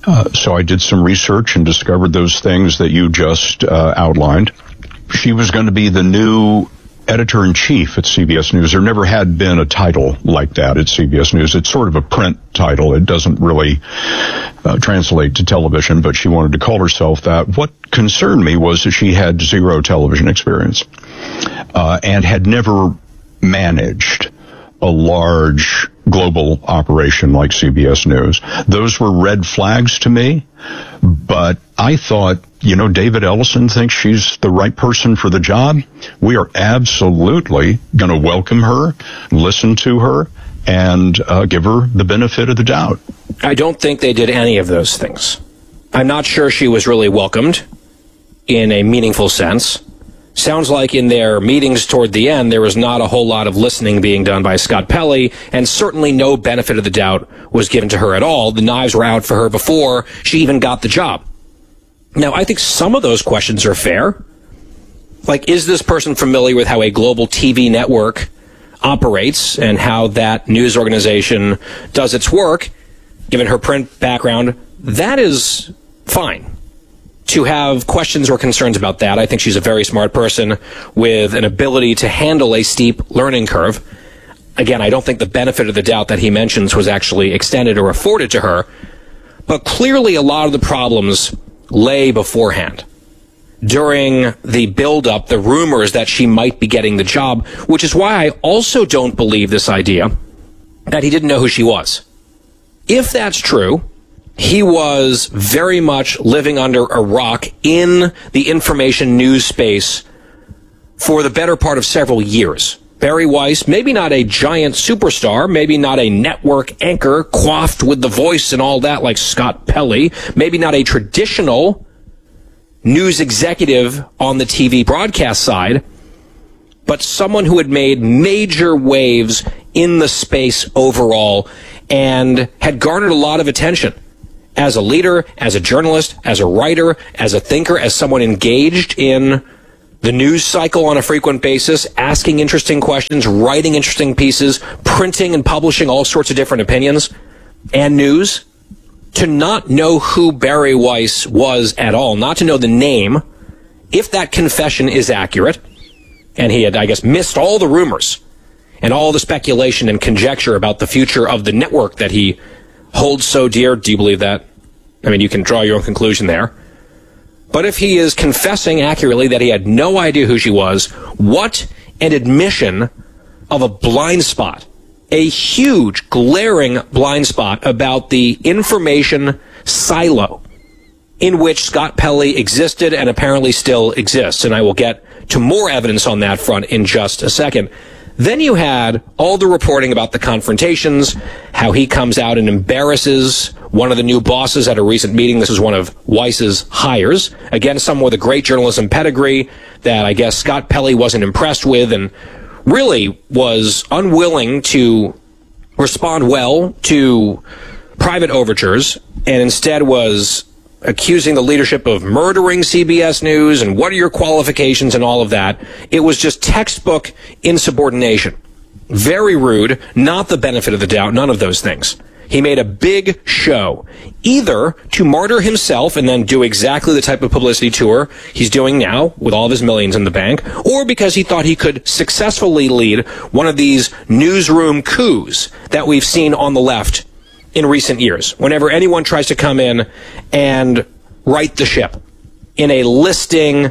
so I did some research and discovered those things that you just outlined. She was going to be the new editor-in-chief at CBS News. There never had been a title like that at CBS News. It's sort of a print title. It doesn't really translate to television, but she wanted to call herself that. What concerned me was that she had zero television experience and had never managed a large global operation like CBS News. Those were red flags to me, but I thought, David Ellison thinks she's the right person for the job. We are absolutely going to welcome her, listen to her, and give her the benefit of the doubt. I don't think they did any of those things. I'm not sure she was really welcomed in a meaningful sense. Sounds like in their meetings toward the end, there was not a whole lot of listening being done by Scott Pelley, and certainly no benefit of the doubt was given to her at all. The knives were out for her before she even got the job. Now, I think some of those questions are fair. Like, is this person familiar with how a global TV network operates and how that news organization does its work, given her print background? That is fine. to have questions or concerns about that. I think she's a very smart person with an ability to handle a steep learning curve. Again, I don't think the benefit of the doubt that he mentions was actually extended or afforded to her, but clearly a lot of the problems lay beforehand. During the build-up, the rumors that she might be getting the job, which is why I also don't believe this idea that he didn't know who she was. If that's true, he was very much living under a rock in the information news space for the better part of several years. Barry Weiss, maybe not a giant superstar, maybe not a network anchor coiffed with the voice and all that like Scott Pelley, maybe not a traditional news executive on the TV broadcast side, but someone who had made major waves in the space overall and had garnered a lot of attention as a leader, as a journalist, as a writer, as a thinker, as someone engaged in the news cycle on a frequent basis, asking interesting questions, writing interesting pieces, printing and publishing all sorts of different opinions and news. To not know who Barry Weiss was at all, not to know the name, if that confession is accurate, and he had, I guess, missed all the rumors and all the speculation and conjecture about the future of the network that he holds so dear. Do you believe that? I mean, you can draw your own conclusion there. But if he is confessing accurately that he had no idea who she was, what an admission of a blind spot. A huge, glaring blind spot about the information silo in which Scott Pelley existed and apparently still exists. And I will get to more evidence on that front in just a second. Then you had all the reporting about the confrontations, how he comes out and embarrasses one of the new bosses at a recent meeting. This is one of Weiss's hires. Again, someone with a great journalism pedigree that I guess Scott Pelley wasn't impressed with and really was unwilling to respond well to private overtures and instead was accusing the leadership of murdering CBS News and what are your qualifications and all of that. It was just textbook insubordination. Very rude, not the benefit of the doubt, none of those things. He made a big show, either to martyr himself and then do exactly the type of publicity tour he's doing now with all of his millions in the bank, or because he thought he could successfully lead one of these newsroom coups that we've seen on the left in recent years. Whenever anyone tries to come in and right the ship in a lilting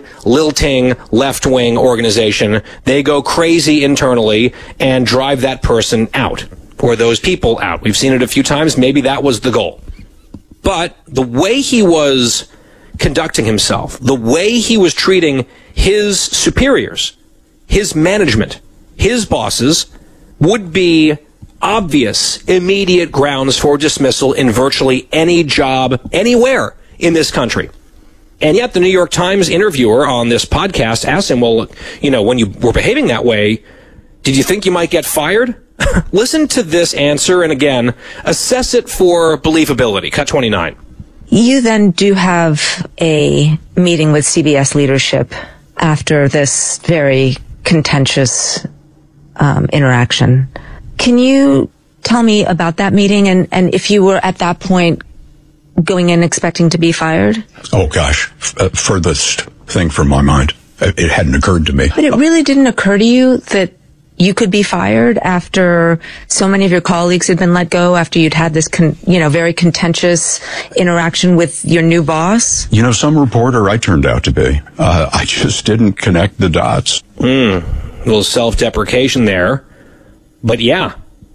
left-wing organization, they go crazy internally and drive that person out. Or those people out. We've seen it a few times. Maybe that was the goal. But the way he was conducting himself, the way he was treating his superiors, his management, his bosses, would be obvious, immediate grounds for dismissal in virtually any job, anywhere in this country. And yet the New York Times interviewer on this podcast asked him, well, you know, when you were behaving that way, did you think you might get fired? Listen to this answer, and again, assess it for believability. Cut 29. You then do have a meeting with CBS leadership after this very contentious interaction. Can you tell me about that meeting and if you were at that point going in expecting to be fired? Oh, gosh. Furthest thing from my mind. It hadn't occurred to me. But it really didn't occur to you that you could be fired after so many of your colleagues had been let go, after you'd had this, very contentious interaction with your new boss? You know, some reporter I turned out to be. I just didn't connect the dots. A little self-deprecation there. But yeah,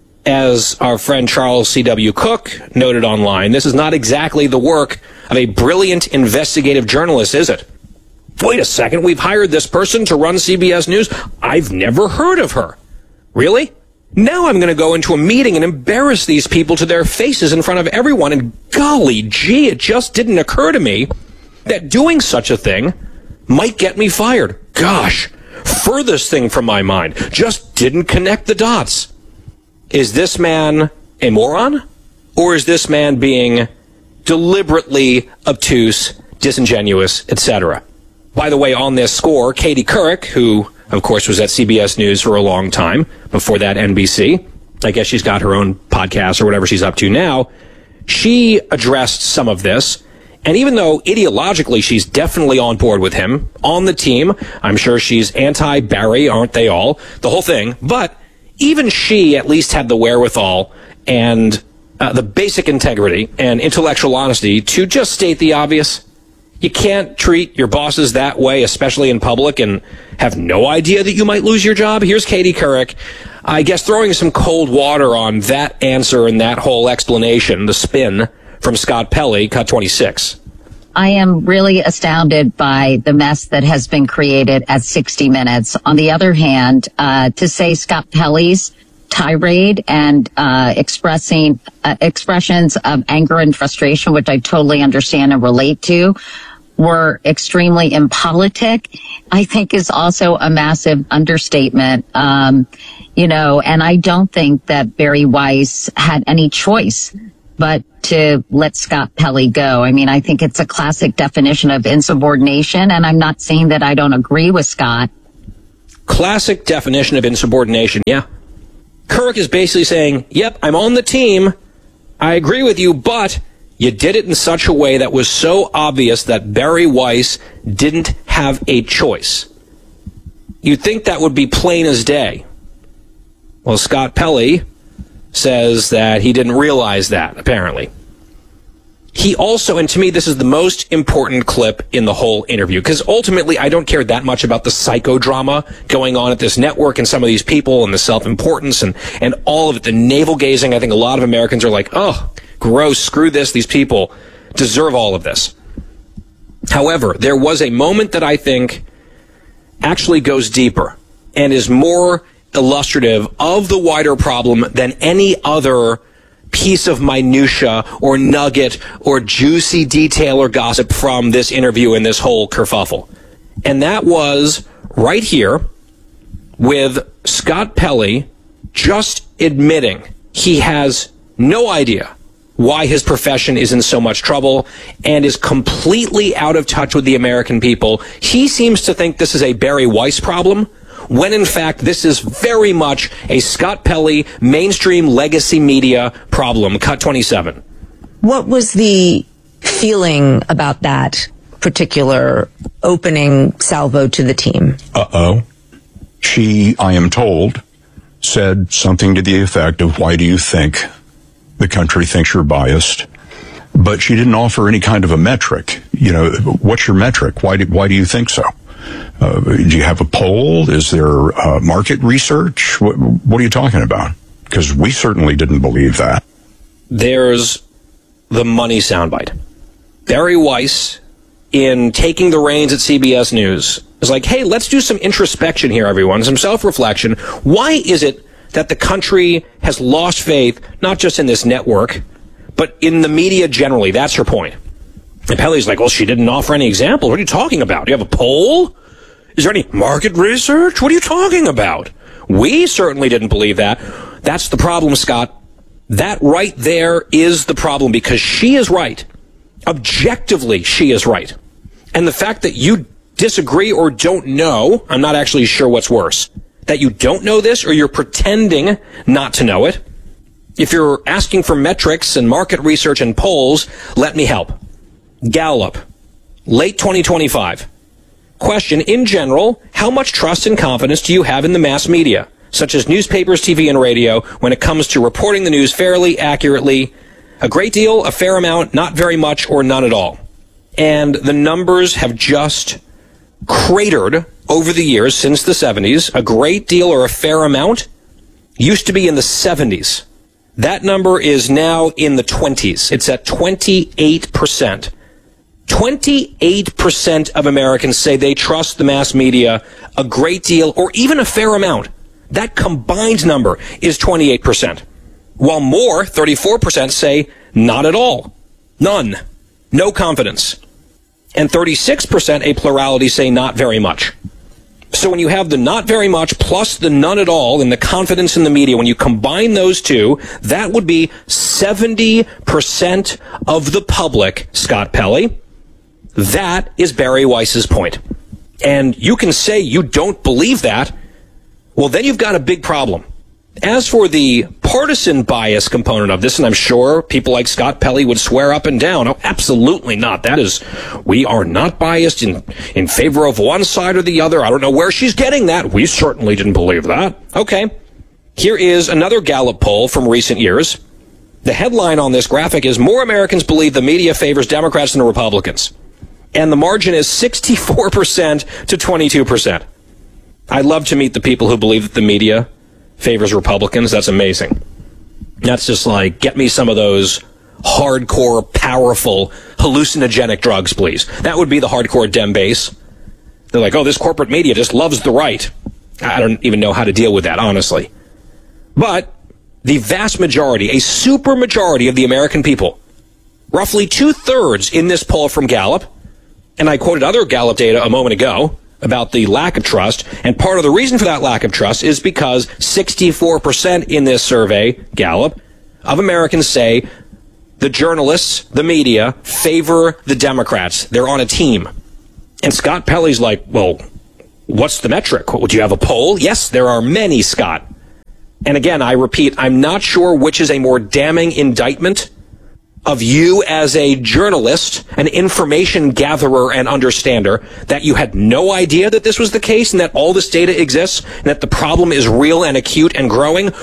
as our friend Charles C.W. Cook noted online, this is not exactly the work of a brilliant investigative journalist, is it? Wait a second, we've hired this person to run CBS News. I've never heard of her. Really? Now I'm going to go into a meeting and embarrass these people to their faces in front of everyone. And golly gee, it just didn't occur to me that doing such a thing might get me fired. Gosh, furthest thing from my mind. Just didn't connect the dots. Is this man a moron? Or is this man being deliberately obtuse, disingenuous, etc.? By the way, on this score, Katie Couric, who, of course, was at CBS News for a long time, before that NBC, I guess she's got her own podcast or whatever she's up to now, she addressed some of this And even though ideologically she's definitely on board with him, on the team, I'm sure she's anti-Barry, aren't they all? The whole thing. But even she at least had the wherewithal and the basic integrity and intellectual honesty to just state the obvious. You can't treat your bosses that way, especially in public, and have no idea that you might lose your job. Here's Katie Couric, I guess, throwing some cold water on that answer and that whole explanation, the spin from Scott Pelley, Cut 26. I am really astounded by the mess that has been created at 60 Minutes. On the other hand, to say Scott Pelley's tirade and expressions of anger and frustration, which I totally understand and relate to, were extremely impolitic, I think is also a massive understatement. And I don't think that Barry Weiss had any choice but to let Scott Pelley go. I mean, I think it's a classic definition of insubordination, and I'm not saying that I don't agree with Scott. Classic definition of insubordination, yeah. Couric is basically saying, yep, I'm on the team, I agree with you, but you did it in such a way that was so obvious that Barry Weiss didn't have a choice. You'd think that would be plain as day. Well, Scott Pelley says that he didn't realize that, apparently. He also, and to me, this is the most important clip in the whole interview, because ultimately I don't care that much about the psychodrama going on at this network and some of these people and the self-importance and all of it, the navel-gazing. I think a lot of Americans are like, oh, gross, screw this, these people deserve all of this. However, there was a moment that I think actually goes deeper and is more illustrative of the wider problem than any other piece of minutia or nugget or juicy detail or gossip from this interview and this whole kerfuffle. And that was right here with Scott Pelley just admitting he has no idea why his profession is in so much trouble and is completely out of touch with the American people. He seems to think this is a Barry Weiss problem, when in fact this is very much a Scott Pelley mainstream legacy media problem. Cut 27. What was the feeling about that particular opening salvo to the team? She, I am told, said something to the effect of, why do you think the country thinks you're biased? But she didn't offer any kind of a metric. What's your metric? Why do you think so? Do you have a poll? Is there market research? What are you talking about? Because we certainly didn't believe that. There's the money soundbite. Barry Weiss, in taking the reins at CBS News, is like, hey, let's do some introspection here, everyone, some self-reflection. Why is it that the country has lost faith, not just in this network, but in the media generally? That's her point. And Pelley's like, well, she didn't offer any examples. What are you talking about? Do you have a poll? Is there any market research? What are you talking about? We certainly didn't believe that. That's the problem, Scott. That right there is the problem, because she is right. Objectively, she is right. And the fact that you disagree or don't know, I'm not actually sure what's worse. That you don't know this or you're pretending not to know it. If you're asking for metrics and market research and polls, let me help. Gallup, late 2025. Question, in general, how much trust and confidence do you have in the mass media, such as newspapers, TV, and radio, when it comes to reporting the news fairly, accurately? A great deal, a fair amount, not very much, or none at all. And the numbers have just cratered over the years since the 70s. A great deal or a fair amount used to be in the 70s. That number is now in the 20s. It's at 28%. 28% of Americans say they trust the mass media a great deal or even a fair amount. That combined number is 28%. While more, 34%, say not at all. None. No confidence. And 36%, a plurality, say not very much. So when you have the not very much plus the none at all and the confidence in the media, when you combine those two, that would be 70% of the public, Scott Pelley. That is Barry Weiss's point. And you can say you don't believe that. Well, then you've got a big problem. As for the partisan bias component of this, and I'm sure people like Scott Pelley would swear up and down, oh, absolutely not. We are not biased in favor of one side or the other. I don't know where she's getting that. We certainly didn't believe that. Okay. Here is another Gallup poll from recent years. The headline on this graphic is more Americans believe the media favors Democrats than Republicans. And the margin is 64% to 22%. I'd love to meet the people who believe that the media favors Republicans. That's amazing. That's just like, get me some of those hardcore, powerful, hallucinogenic drugs, please. That would be the hardcore Dem base. They're like, oh, this corporate media just loves the right. I don't even know how to deal with that, honestly. But the vast majority, a super majority of the American people, roughly 2/3 in this poll from Gallup, and I quoted other Gallup data a moment ago about the lack of trust, and part of the reason for that lack of trust is because 64% in this survey, Gallup, of Americans say the journalists, the media, favor the Democrats. They're on a team. And Scott Pelley's like, well, what's the metric? Would you have a poll? Yes, there are many, Scott. And again, I repeat, I'm not sure which is a more damning indictment of you as a journalist, an information gatherer and understander, that you had no idea that this was the case and that all this data exists and that the problem is real and acute and growing,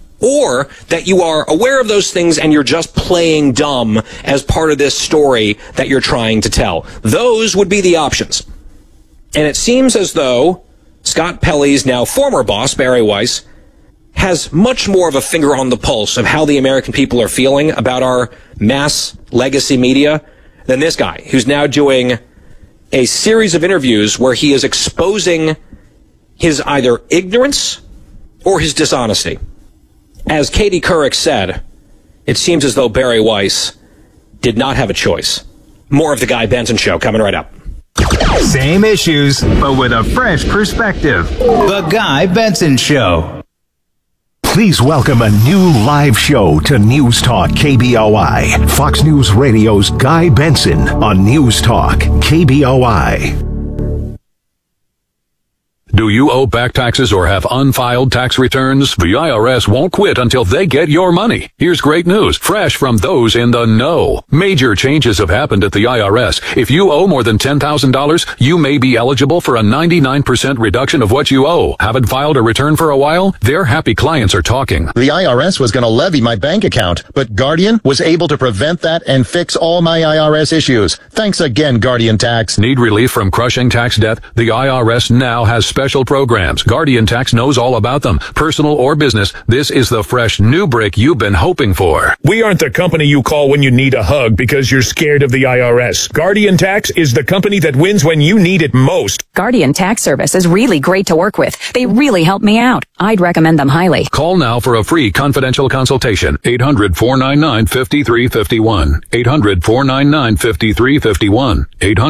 or that you are aware of those things and you're just playing dumb as part of this story that you're trying to tell. Those would be the options. And it seems as though Scott Pelley's now former boss, Barry Weiss, has much more of a finger on the pulse of how the American people are feeling about our mass legacy media than this guy, who's now doing a series of interviews where he is exposing his either ignorance or his dishonesty. As Katie Couric said, it seems as though Barry Weiss did not have a choice. More of the Guy Benson Show coming right up. Same issues, but with a fresh perspective. The Guy Benson Show. Please welcome a new live show to News Talk KBOI. Fox News Radio's Guy Benson on News Talk KBOI. Do you owe back taxes or have unfiled tax returns? The IRS won't quit until they get your money. Here's great news, fresh from those in the know. Major changes have happened at the IRS. If you owe more than $10,000, you may be eligible for a 99% reduction of what you owe. Haven't filed a return for a while? Their happy clients are talking. The IRS was going to levy my bank account, but Guardian was able to prevent that and fix all my IRS issues. Thanks again, Guardian Tax. Need relief from crushing tax debt? The IRS now has special programs. Guardian Tax knows all about them. Personal or business, this is the fresh new break you've been hoping for. We aren't the company you call when you need a hug because you're scared of the IRS. Guardian Tax is the company that wins when you need it most. Guardian Tax Service is really great to work with. They really help me out. I'd recommend them highly. Call now for a free confidential consultation. 800-499-5351. 800-499-5351.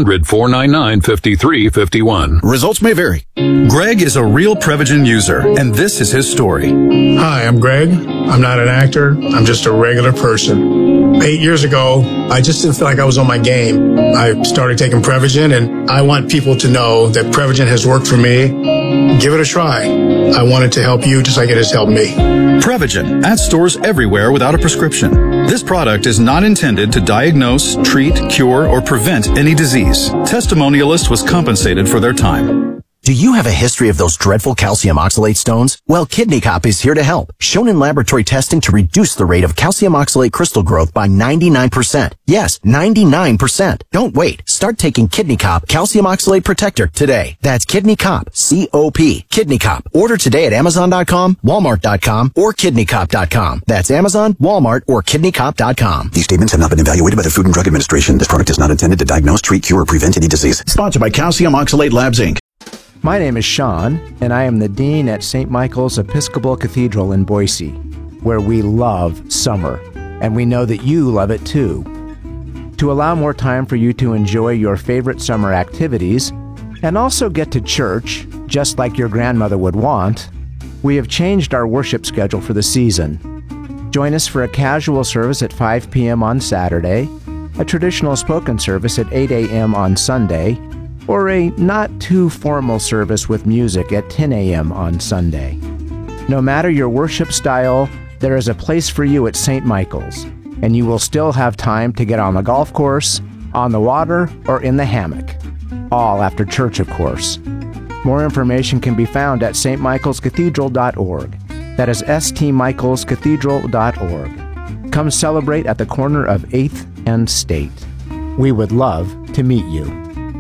800-499-5351. Results may vary. Greg is a real Prevagen user, and this is his story. Hi, I'm Greg. I'm not an actor. I'm just a regular person. 8 years ago, I just didn't feel like I was on my game. I started taking Prevagen, and I want people to know that Prevagen has worked for me. Give it a try. I want it to help you just like it has helped me. Prevagen, at stores everywhere without a prescription. This product is not intended to diagnose, treat, cure, or prevent any disease. Testimonialist was compensated for their time. Do you have a history of those dreadful calcium oxalate stones? Well, Kidney Cop is here to help. Shown in laboratory testing to reduce the rate of calcium oxalate crystal growth by 99%. Yes, 99%. Don't wait. Start taking Kidney Cop Calcium Oxalate Protector today. That's Kidney Cop, C-O-P. Kidney Cop. Order today at Amazon.com, Walmart.com, or KidneyCop.com. That's Amazon, Walmart, or KidneyCop.com. These statements have not been evaluated by the Food and Drug Administration. This product is not intended to diagnose, treat, cure, or prevent any disease. Sponsored by Calcium Oxalate Labs, Inc. My name is Sean, and I am the Dean at St. Michael's Episcopal Cathedral in Boise, where we love summer, and we know that you love it too. To allow more time for you to enjoy your favorite summer activities, and also get to church, just like your grandmother would want, we have changed our worship schedule for the season. Join us for a casual service at 5 p.m. on Saturday, a traditional spoken service at 8 a.m. on Sunday, or a not-too-formal service with music at 10 a.m. on Sunday. No matter your worship style, there is a place for you at St. Michael's, and you will still have time to get on the golf course, on the water, or in the hammock. All after church, of course. More information can be found at stmichaelscathedral.org. That is stmichaelscathedral.org. Come celebrate at the corner of 8th and State. We would love to meet you.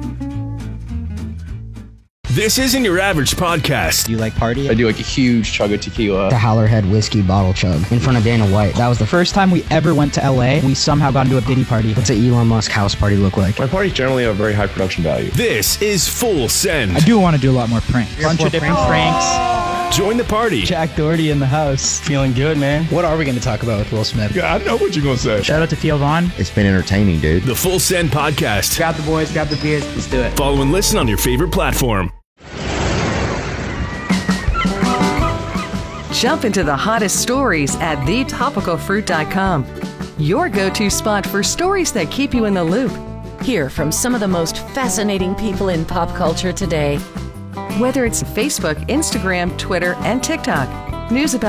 This isn't your average podcast. Do you like party? I do like a huge chug of tequila. The Howlerhead whiskey bottle chug in front of Dana White. That was the first time we ever went to LA. We somehow got into a Diddy party. What's an Elon Musk house party look like? My parties generally have a very high production value. This is Full Send. I do want to do a lot more pranks. A bunch of different pranks. Join the party. Jack Doherty in the house. Feeling good, man. What are we going to talk about with Will Smith? Yeah, I know what you're going to say. Shout out to Theo Vaughn. It's been entertaining, dude. The Full Send Podcast. Grab the boys, grab the beers, let's do it. Follow and listen on your favorite platform. Jump into the hottest stories at thetopicalfruit.com. Your go-to spot for stories that keep you in the loop. Hear from some of the most fascinating people in pop culture today. Whether it's Facebook, Instagram, Twitter, and TikTok, news about